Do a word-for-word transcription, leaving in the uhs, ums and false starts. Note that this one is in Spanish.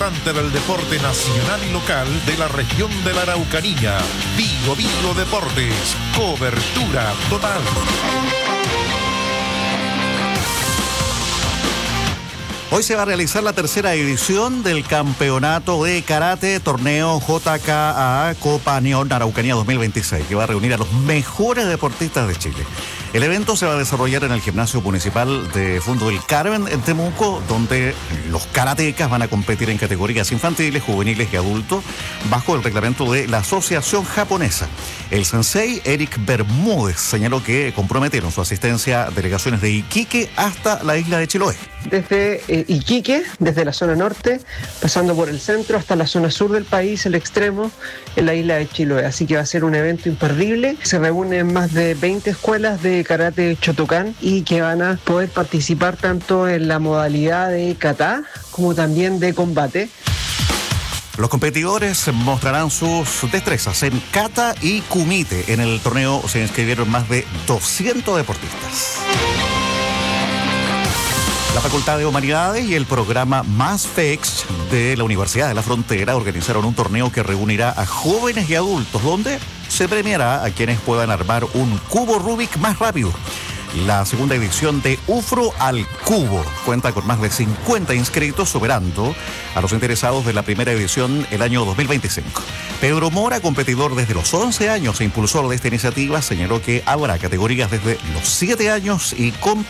representante del deporte nacional y local de la región de la Araucanía. Bio Bio Deportes, cobertura total. Hoy se va a realizar la tercera edición del campeonato de karate torneo J K A Copa Neón Araucanía dos mil veintiséis, que va a reunir a los mejores deportistas de Chile. El evento se va a desarrollar en el gimnasio municipal de Fundo del Carmen, en Temuco, donde los karatecas van a competir en categorías infantiles, juveniles y adultos, bajo el reglamento de la Asociación Japonesa. El sensei Eric Bermúdez señaló que comprometieron su asistencia a delegaciones de Iquique hasta la isla de Chiloé. Desde eh, Iquique, desde la zona norte, pasando por el centro hasta la zona sur del país, el extremo, en la isla de Chiloé. Así que va a ser un evento imperdible. Se reúnen más de veinte escuelas de karate Shotokan y que van a poder participar tanto en la modalidad de kata como también de combate. Los competidores mostrarán sus destrezas en kata y kumite. En el torneo se inscribieron más de doscientos deportistas. La Facultad de Humanidades y el programa Más FEX de la Universidad de la Frontera organizaron un torneo que reunirá a jóvenes y adultos, donde se premiará a quienes puedan armar un cubo Rubik más rápido. La segunda edición de UFRO al Cubo cuenta con más de cincuenta inscritos, superando a los interesados de la primera edición el año dos mil veinticinco. Pedro Mora, competidor desde los once años e impulsor de esta iniciativa, señaló que habrá categorías desde los siete años y con